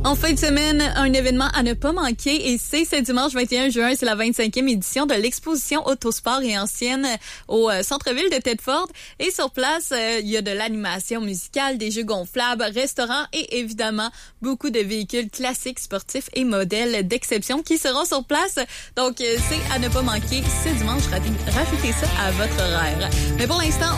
En fin de semaine, un événement à ne pas manquer et c'est ce dimanche 21 juin, c'est la 25e édition de l'exposition Autosport et Ancienne au centre-ville de Thetford. Et sur place, il y a de l'animation musicale, des jeux gonflables, restaurants et évidemment beaucoup de véhicules classiques, sportifs et modèles d'exception qui seront sur place. Donc, c'est à ne pas manquer ce dimanche. Rajoutez ça à votre horaire. Mais pour l'instant,